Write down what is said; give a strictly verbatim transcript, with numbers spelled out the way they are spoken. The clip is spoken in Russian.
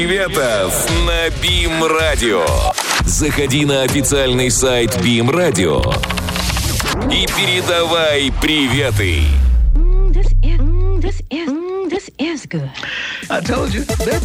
Приветов на Бим Радио. Заходи на официальный сайт Бим Радио и передавай приветы. This is, this is, this is good. I told you.